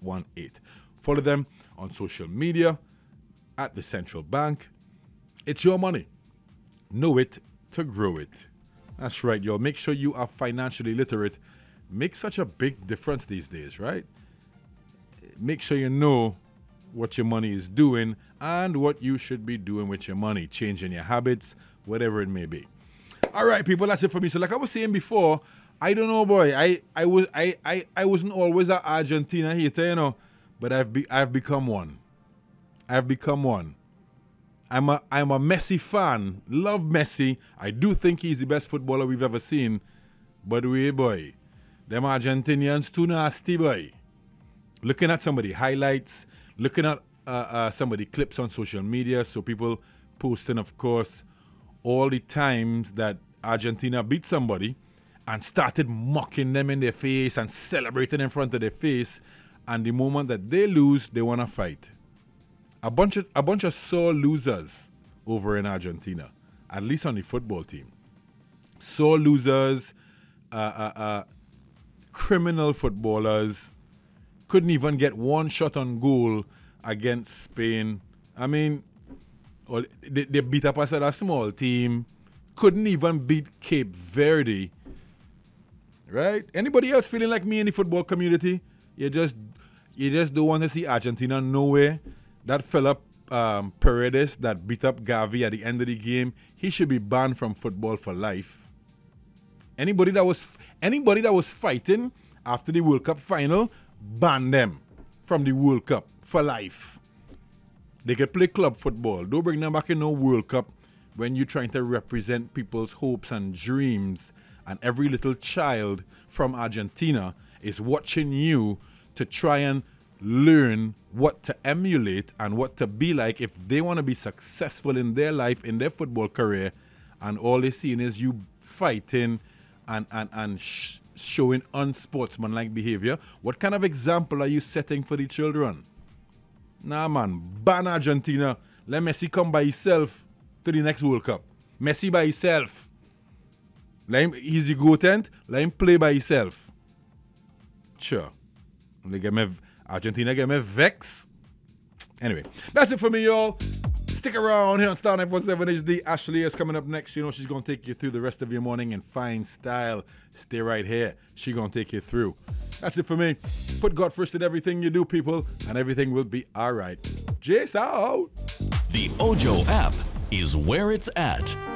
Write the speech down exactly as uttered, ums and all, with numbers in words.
one eight. Follow them on social media at the Central Bank. It's your money. Know it to grow it. That's right, y'all. Make sure you are financially literate. Makes such a big difference these days, right? Make sure you know what your money is doing and what you should be doing with your money. Changing your habits, whatever it may be. All right, people, that's it for me. So like I was saying before, I don't know, boy. I I was I I, I wasn't always an Argentina hater, you know, but I've be, I've become one. I've become one. I'm a I'm a Messi fan. Love Messi. I do think he's the best footballer we've ever seen. But wait, boy, them Argentinians too nasty, boy. Looking at some of the highlights, looking at uh, uh, some of the clips on social media, so people posting, of course, all the times that Argentina beat somebody and started mocking them in their face and celebrating in front of their face. And the moment that they lose, they want to fight. A bunch of a bunch of sore losers over in Argentina, at least on the football team. Sore losers, uh, uh, uh, criminal footballers, couldn't even get one shot on goal against Spain. I mean, well, they, they beat up us at a small team. Couldn't even beat Cape Verde. Right? Anybody else feeling like me in the football community? You just you just don't want to see Argentina nowhere. That fella um, Paredes that beat up Gavi at the end of the game, he should be banned from football for life. Anybody that was anybody that was fighting after the World Cup final, ban them from the World Cup for life. They could play club football. Don't bring them back in no World Cup when you're trying to represent people's hopes and dreams. And every little child from Argentina is watching you to try and learn what to emulate and what to be like if they want to be successful in their life, in their football career, and all they're seeing is you fighting and, and, and sh- showing unsportsmanlike behavior. What kind of example are you setting for the children? Nah, man. Ban Argentina. Let Messi come by himself to the next World Cup. Messi by himself. Let him, he's the goatent. Let him play by himself. Sure. They get me, Argentina get me vex. Anyway, that's it for me, y'all. Stick around here on Star nine forty-seven H D. Ashley is coming up next. You know she's going to take you through the rest of your morning in fine style. Stay right here. She's going to take you through. That's it for me. Put God first in everything you do, people, and everything will be all right. Jace out. The Ojo app is where it's at.